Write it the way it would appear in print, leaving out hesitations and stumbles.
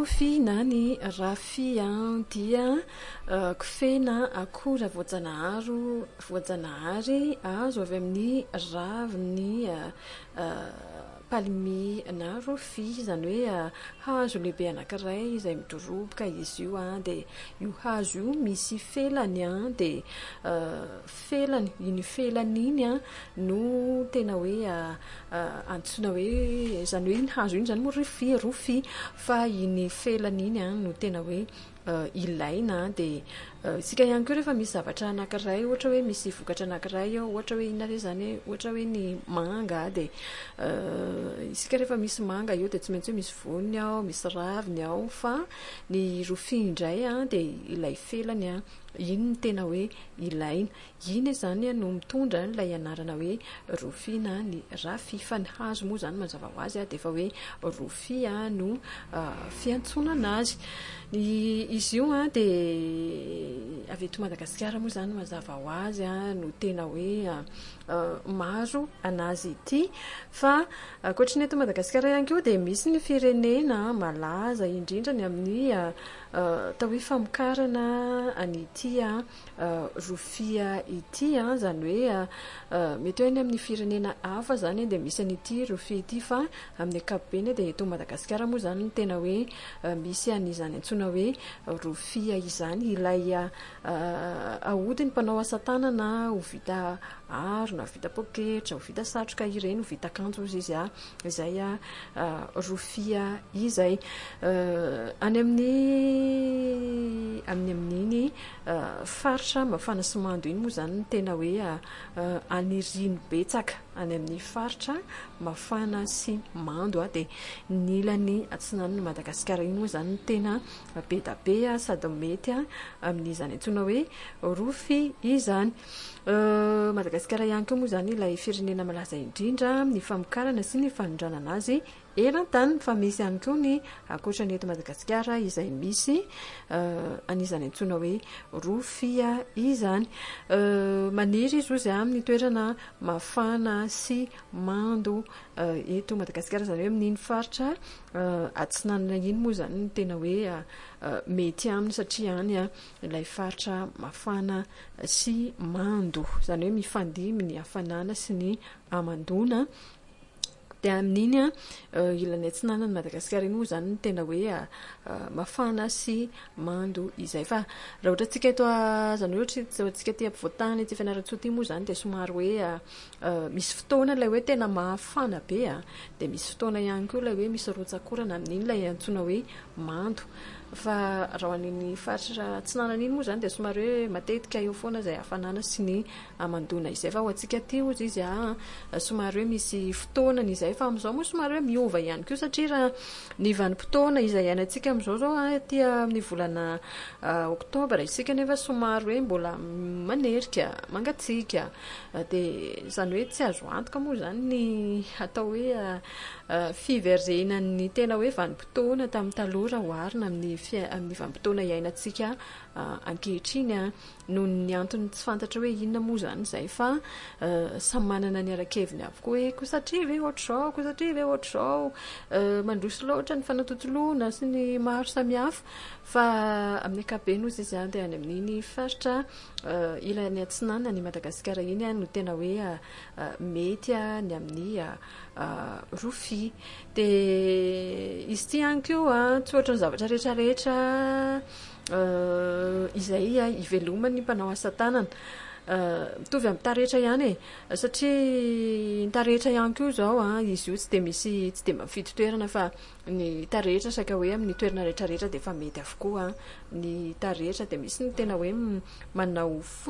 rofia na ny rafia dia kofena akora voajanahary azo avy amin'ny raviny palmy na rofia, izany hoe hazo lehibe anankiray izay midoroboka izy io dia io hazo io misy felany dia felany iny felany iny no tena hoe antsoina hoe izany hoe iny hazo iny zany moa rofia fa iny felany iny no tena hoe ilaina. Dia isika ihany koa rehefa misy zavatra anankiray, ohatra hoe misy vokatra anankiray ao, ohatra hoe inona re zany, ohatra hoe ny manga, dia isika rehefa misy manga io dia tsy maintsy hoe misy voniny ao, misy raviny ao, fa ny rofia indray dia ilay felany iny tena hoe ilaina. Iny zany no mitondra ilay anarana hoe rofia na ny rafia, fa ny hazo moa zany mazava ho azy dia efa hoe rofia no fiantsonana azy. Izy io dia avy eto Madagasikara moa zany mazava ho azy no tena hoe maro anazy ity, fa ankoatry ny eto Madagasikara ihany koa dia misy ny firenena malaza indrindra ny amin'ny atao hoe famokarana an'ity rofia ity, zany hoe mety hoe ny amin'ny firenena hafa zany dia misy an'ity rofia ity, fa amin'ny ankapobeny dia eto Madagasikara moa zany no tena hoe misy an'izany antsoina hoe rofia izany, ilay ahodiny mpanao asa tanana ho vita harona, ho vita poketra, ho vita satroka ireny, ho vita akanjo izy izay rofia izay. Any amin'iny faritra mafana sy mando iny moa zany no tena hoe aniriny betsaka, any amin'ny faritra mafana sy mando dia ny ilany atsinan'ny Madagasikara iny moa zany no tena be da be sady mety amin'izany antsoina hoe rofia izany. Madagasikara ihany koa moa zany ilay firenena malaza indrindra ny famokarana sy ny fanondranana azy eran-tany, fa misy ihany koa ny ankoatra ny eto Madagasikara izay misy an'izany antsoina hoe rofia izany. Maniry izy ozy amin'ny toerana mafana sy mando eto Madagasikara, izany hoe amin'iny faritra atsinanana iny moa zany no tena hoe mety aminy, satria any ilay faritra mafana sy mando, izany hoe mifandimby ny hafanana sy ny hamandona. Dia amin'iny ilany atsinanan'ny Madagasikara iny moa zany no tena hoe mafana sy mando izay. Fa raha ohatra antsika eto zany hoe antsika ety ampovoantany ety Fianarantsoa ity moa zany dia somary hoe misy fotoana ilay hoe tena mafana be dia misy fotoana ihany koa ilay hoe misy rotsakorana amin'iny ilay antsoina hoe mando. Fa raha an'iny faritra atsinanana iny moa zany dia somary hoe matetika eo foana izay hafanana sy ny hamandona izay, fa ho antsika aty ozy izy somary hoe misy fotoana izay, fa amin'izao moa somary hoe miova ihany koa, satria raha ny vanim-potoana izay iainantsika amin'izao aty amin'ny volana oktobra isika nefa somary hoe mbola manerika, mangatsiaka, dia izany hoe tsy azo antoka moa zany ny atao hoe fiverenan'ny tena hoe vanim-potoana tamin'ny taloha raha oharina amin'ny vanim-potoana iainantsika ankehitriny noho ny antony tsy fantatra hoe inona moa zany izay, fa samy manana ny arakeviny avokoa hoe kosatriva ohatr'izao, kosatriva ohatr'izao, mandroso loatra ny fanatontoloana sy ny maro samihafa. Fa amin'ny ankapobeny ozy izy dia any amin'iny faritra ilany atsinanana ny Madagasikara iny no tena hoe mety ny amin'ny rofia. Dia izy ity ihany koa tsy ohatra ny zavatra rehetrarehetra izay iveloman'ny mpanao asa tanana, mitovy amin'ny taretra ihany satria ny taretra ihany koa izao izy io tsy dia mafidy toerana, fa ny taretra saika hoe amin'ny toerana rehetrarehetra dia efa mety avokoa ny taretra. Dia misy ny tena hoe manao